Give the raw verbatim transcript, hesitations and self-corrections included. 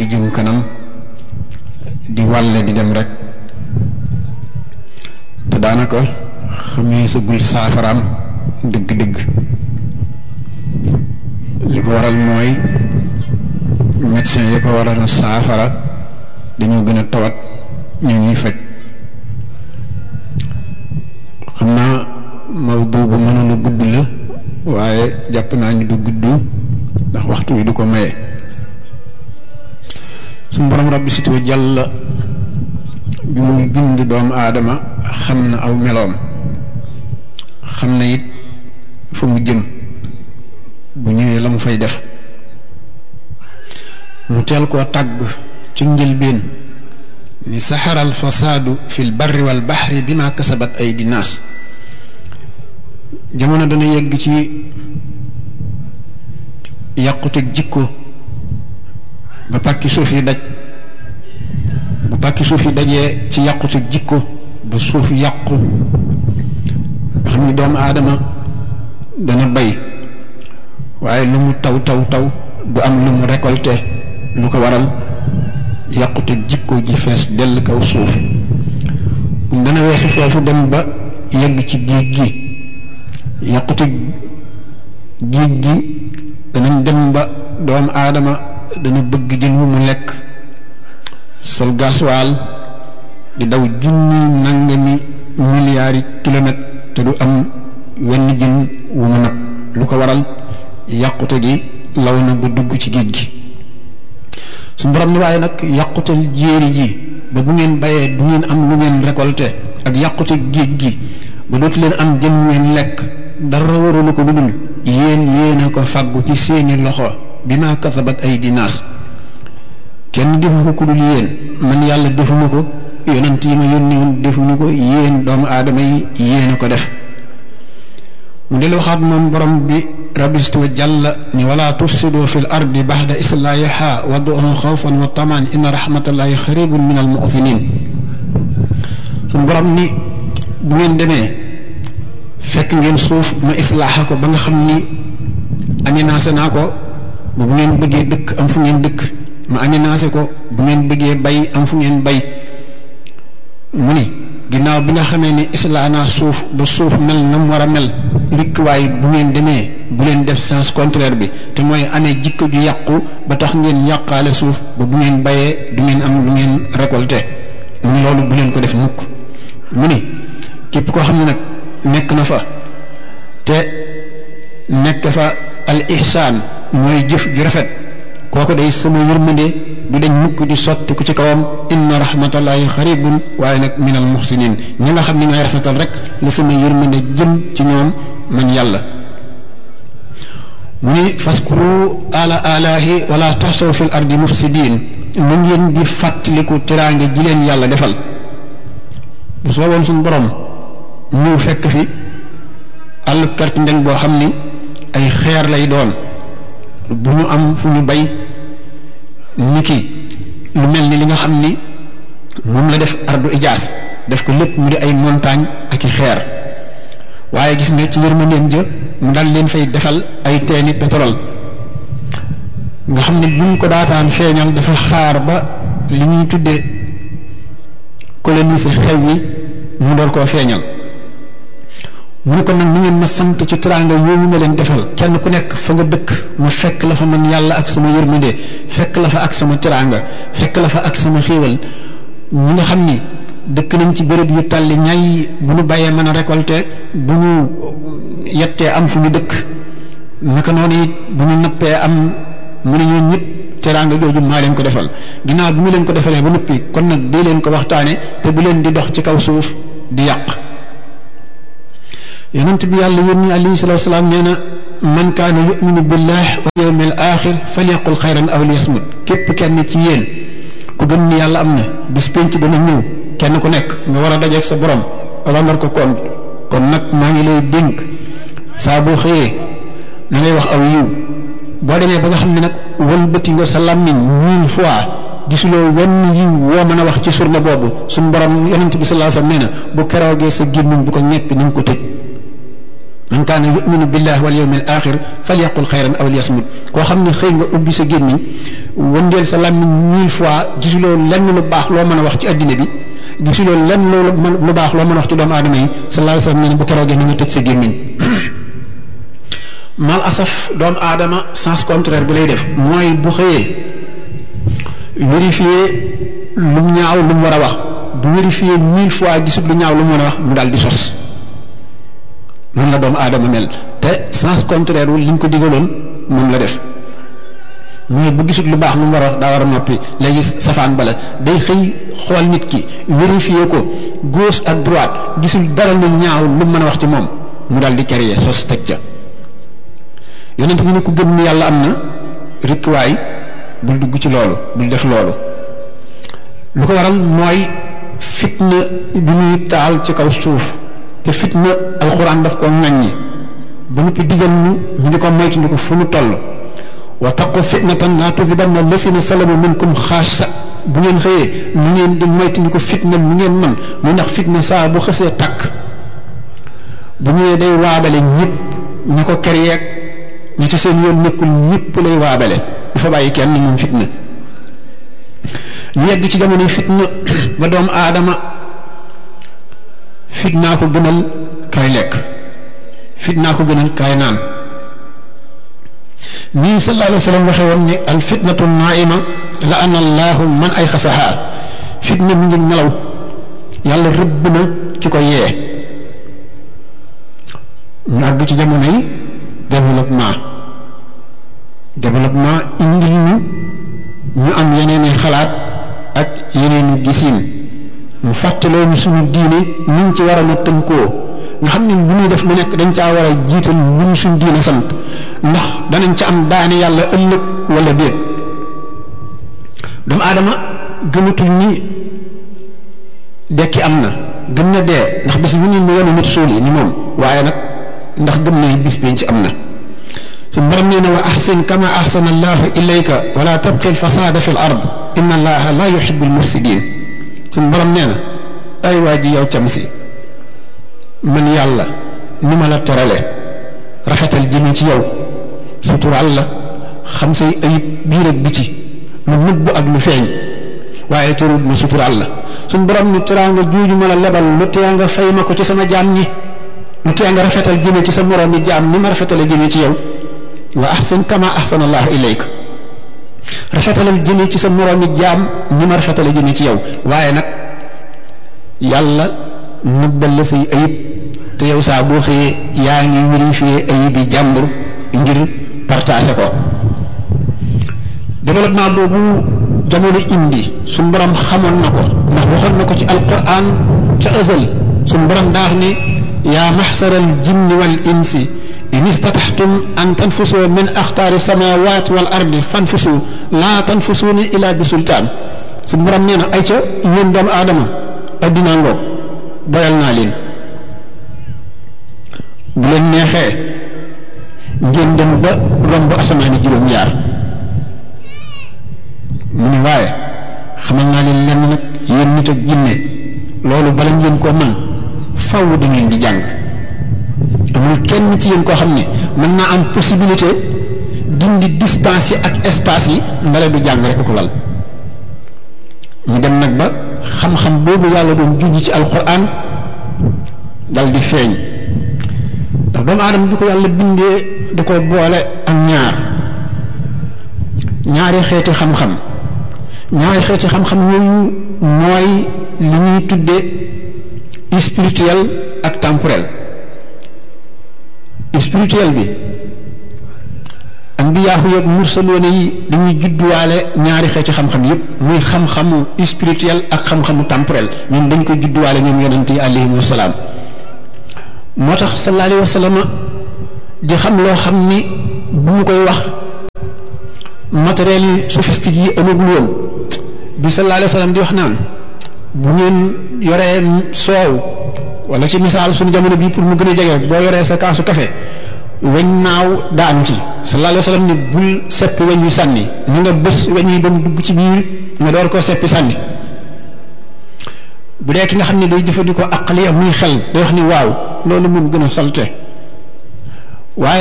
jëm kanam di wàlle di dem rek te daanaka xamee sa gul saafaraam dëgg-dëgg li ko waral mooy médecin yi ko waral na saafara dañoo gën a tawat ñu ñuy faj xam naa mawdu bu mënoon a gudd la waaye jàpp naa ñu du gudd ndax waxtu wi du ko maye suñu borom rabbi situ jàlla bi muy bind doomu aadama xam na aw meloom xam na it fa mu jëm bu ñëwee la mu fay def mu teel koo tàgg ci njëlbeen ni saxara al fasaadu fi l barri wal baxri bi ma kasabat ay dinaas jamono dana yegg ci yàquteg jikko ba pàkki suuf yi daj bu pàkki suuf yi dajee ci yàquteg jikko ba suuf yàqu nga xam ni doomu aadama dana bay waaye lu mu taw taw taw du am lu mu récolté lu ko waral yàquteg jikko ji fees dell kaw suuf dana weesu foofu dem ba yegg ci géej gi yàquteg géej gi danañ dem ba doomu aadama dana bëgg jën wu mu lekk sol gasoil di daw junni nangami milliards yi kilomètres te du am wenn jën wu mu nag lu ko waral yàqute gi law na ba dugg ci géej gi su borom ni waaye nag yàqutal jéeri ji ba bu ngeen bayee du ngeen am lu ngeen récolté ak yàqute géej gi ba dootu leen am jën wu ngeen lekk dara warulu ko lu dul yéen yéen a ko fàggu ci seeni loxo bi ma kasabat ay dinaas kenn defu ko ku dul yéen man yàlla defuma ko yonent yi ma yónni woon defuñu ko yéen doomu aadama yi yéen a ko def mu del waxaat moom borom bi rabistu wa jàlla ni wala tufsidu fi l ardi baxda islaahiha wadduhu xawfan wa tamaan inna rahmatallahi xaribun min al muxsinin suñu borom ni bu ngeen demee fekk ngeen suuf ma islaaxa ko ba nga xam ni aménagé naa ko bu ngeen bëggee dëkk am fu ngeen dëkk ma aménagé ko bu ngeen bëggee bay am fu ngeen bay mu ni ginnaaw bi nga xamee ni islaa naa suuf ba suuf mel na mu war a mel rikk waaye bu ngeen demee bu leen def sens contraire bi te mooy amee jikko ju yàqu ba tax ngeen yàqaale suuf ba bu ngeen bayee du ngeen am lu ngeen récolté mu ni loolu bu leen ko def mukk mu ni képp koo xam ne nag nekk na fa te nekk fa al ihsaan mooy jëf ju rafet kooku day sama yërmande du dañ mukk di sotti ku ci kawam inna rahmatallahi xaribun waaye nag min al muhsinin ñi nga xam ne ñooy rafetal rek la sama yërmande jëm ci ñoom man yàlla mu ni faskuru ala alahi wala taxsaw fi l ardi mufsidin mu ngeen di fàttaliku teraange ji leen yàlla defal bu sooboon suñu borom ñëw fekk fi àllub kart ndeng boo xam ni ay xeer lay doon bu ñu am fu ñu bay niki lu mel ni li nga xam ni moom la def ardu ijaas def ko lépp mu di ay montagne ak i xeer waaye gis nga ci yërmandeem ja mu dal leen fay defal ay teeni pétrole nga xam ne buñ ko daataan feeñal dafa xaar ba li ñuy tuddee coloniser xew yi mu door koo feeñal mu ne ko nag ni ngeen ma sant ci teraanga yooyu ma leen defal kenn ku nekk fa nga dëkk ma fekk la fa man yàlla ak sama yërmande fekk la fa ak sama teraanga fekk la fa ak sama xéewal ñi nga xam ni dëkk nañ ci béréb yu tàlli ñay bu ñu bàyyee mën a récolter bu ñu yettee am fu ñu dëkk naka noonu it bu ñu nappee am mu ne ñoo ñëpp teraanga jooju maa leen ko defal ginnaaw bi mu leen ko defalee ba noppi kon nag dee leen ko waxtaane te bu leen di dox ci kaw suuf di yàq yonent bi yàlla yónni alayhi salaatu wasalaam nee na man kaana yuminu billah wal yawmil axir falyaqul xayran aw liyasmut képp kenn ci yéen ku gëm ni yàlla am na bis penc dana ñëw kenn ku nekk nga war a dajeeg sa borom rendre ko compte kon nag maa ngi lay dénk saa boo xëyee na ngay wax aw yiw boo demee ba nga xam ne nag wëlbati nga sa làmmiñ mille fois gisuloo wenn yiw woo mën a wax ci surna boobu suñu borom yonent bi sallallahu alayhi wasallam nee na bu keroogee sa gémmiñ bu ko ñeppi na nga ko tëj man kaana yuminu billahi wal yawmil axir falyaqul xayran aw liyasmut koo xam ne xëy nga ubbi sa gémmiñ wëndeel sa làmmiñ mille fois gisuloo lenn lu baax loo mën a wax ci addina bi gisuloo lenn lu baax loo mën a wax ci doomu aadama yi sallallahu alayhi wa sallam nee na bu keroogee na nga tëj sa gémmiñ mal asaf doomu aadama sens contraire bi lay def mooy bu xëyee vérifier lu ñaaw lu mu war a wax bu vérifier mille fois gisul lu ñaaw lu mu war a wax mu daal di sos noonu la doomu aadama mel te sens contraire wu liñ ko digaloon moom la def mooy bu gisul lu baax lu mu war a wax daa war a noppi léegi safaan bala day xëy xool nit ki vérifier ko gauche ak droite gisul dara lu ñaaw lu mën a wax ci moom mu daal di créer sos teg ca yonent bi ne ku gëm ni yàlla am na rek waay bul dugg ci loolu bul def loolu lu ko waral mooy fitna bi muy taal ci kaw suuf te fitna alxuraan daf ko ŋàññi ba noppi digal ñu ñu di ko moytu ko fu mu toll wa taqu fitnatan laa tusibanna lasina salamu minkum xaasa bu ngeen xëyee ñu ngeen di moytu ko fitna mu ngeen man muy ndax fitna saa bu xësee takk bu ñëwee day waabale ñëpp ñi ko kereek ñi ci seen yoon nekkul ñëpp lay waabale du fa bàyyi kenn moom fitna ñu yegg ci jamono fitna ba doomu aadama fitnaa ko gënal kay lekk fitnaa ko gënal kay naan nii sallallahu alayhi wa sallam waxe woon ni al fitnatu naima la ana allahu man ay xasaha fitna mu ngi nelaw yàlla rëbb na ki ko yee ñu àgg ci jamono yi développement développement indi ñu ñu am yeneen i xalaat ak yeneen i gisiin mu fàttaloo ñu suñu diine ni ñu ci war a na tënkoo nga xam ne bu ñuy def lu nekk dañ caa war a jiital lu ñu suñu diine sant ndax danañ ca am daane yàlla ëllëg wala déet doomu aadama gëmatul ni dekki am na gëm na dee ndax bis bu ñu mu wone nit suul yi ni moom waaye nag ndax gëm na bis biñ ci am na su borom nee na wa ahsin kama ahsana allahu ilayka wala tabqi alfasada fi l ard inna allaha la yuhibu almufsidin suñ borom nee na ay waa ji yow cam si man yàlla ni ma la terale rafetal jëme ci yow sutural la xam say ayib biir ak biti lu nëbbu ak lu feeñ waaye terul ma sutural la suñ borom ni teraanga juuju ma la lebal lu tee nga fay ma ko ci sama jaam ñi lu tee nga rafetal jëme ci sa moroom mi jaam ni ma rafetale jëme ci yow wa ahsin kama ahsana allahu ilayka rafetalal jëme ci sa moroomi jaam ñi ma rafetale jëme ci yow waaye nag yàlla nëbbal la say ayib te yow saa boo xëyee yaa ngi vérifier ayib yi jàmbur ngir partager ko développement boobu jamono indi suñ borom xamoon na ko ndax waxoon na ko ci alquran ca azal suñ borom daax ni yaa maxsara al jinni wal insi in istataxtum an tanfusu min axtaari samawat wal ardi fanfusu laa tanfusuuni illa bi sultaan suñ borom nee na ay ca yéen doomu aadama addinaa ngoog boyal naa leen bu leen neexee ngeen dem ba romb asamaani juróom-ñaar mu ne waaye xamal naa leen lenn nag yéen nit ak jinne loolu bala ngeen koo mën faw da ngeen di jàng amul kenn ci yéen koo xam ne mën naa am possibilité dindi distance yi ak espace yi mbale du jàng rek ko lal ñu dem nag ba xam-xam boobu yàlla doon junj ci alquran dal di feeñ ndax doomu aadama bi ko yàlla bindee da ko boole ak ñaar ñaari xeeti xam-xam ñaari xeeti xam-xam yooyu mooy li ñuy tuddee spirituel ak temporel spirituel bi ambiyaahu yeeg mursaloona yi dañuy judduwaale ñaari xeeti xam-xam yépp muy xam-xamu spirituel ak xam-xamu temporel ñoom dañ ko judduwaale ñoom yonent yi alayhimu wasalaam moo tax sallallahu alayhi wa sallam di xam loo xam ni bu mu koy wax matériel yi sophistique yi amagul woon bi sallallahu alayhi wa sallam di wax naan bu ngeen yoree soow wala ci misaal suñu jamono bii pour mu gën a jege boo yoree sa kaasu café weñ naaw daanu ci sallallahu alayhi wa sallam ni bul seppi weñ wi sànni ñu nga bës weñ wi ba mu dugg ci biir nga door koo seppi sànni bu dee ki nga xam ne day jëfandikoo aqliya muy xel day wax ni waaw loolu moom gën a salte waaye